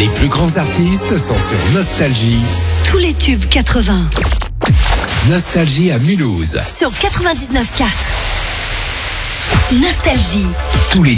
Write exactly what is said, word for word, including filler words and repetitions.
Les plus grands artistes sont sur Nostalgie. Tous les tubes quatre-vingts. Nostalgie à Mulhouse. Sur quatre-vingt-dix-neuf virgule quatre. Nostalgie.